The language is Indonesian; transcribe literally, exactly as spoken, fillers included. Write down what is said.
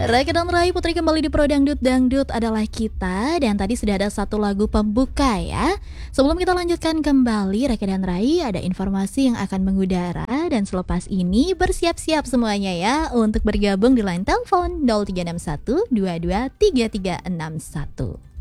Raka dan Rai Putri kembali di Pro Dangdut, Dangdut adalah kita. Dan tadi sudah ada satu lagu pembuka ya. Sebelum kita lanjutkan kembali Raka dan Rai, ada informasi yang akan mengudara. Dan selepas ini bersiap-siap semuanya ya untuk bergabung di line telepon nol tiga enam satu dua dua tiga tiga enam satu.